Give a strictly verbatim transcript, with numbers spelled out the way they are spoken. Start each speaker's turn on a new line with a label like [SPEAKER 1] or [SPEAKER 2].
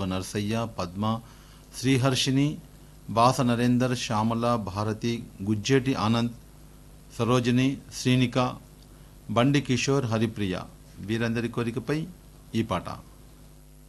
[SPEAKER 1] నర్సయ్య, పద్మ, శ్రీహర్షిని, బాస నరేందర్, శ్యామల, భారతి, గుజ్జేటి ఆనంద్, సరోజిని, శ్రీనిక, బండి కిషోర్, హరిప్రియ వీరందరి కోరికపై ఈ పాట.